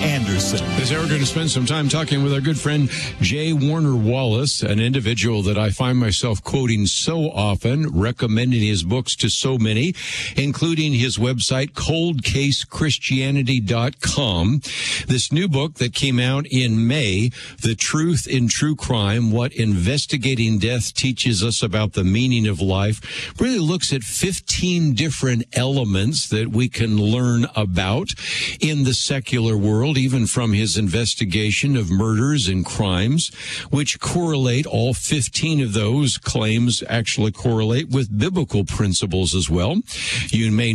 Anderson. This hour, we're going to spend some time talking with our good friend J. Warner Wallace, an individual that I find myself quoting so often, recommending his books to so many, including his website, coldcasechristianity.com. This new book that came out in May, The Truth in True Crime, What Investigating Death Teaches Us About the Meaning of Life, really looks at 15 different elements that we can learn about in the secular world, even from his investigation of murders and crimes, which correlate, all 15 of those claims actually correlate with biblical principles as well. You may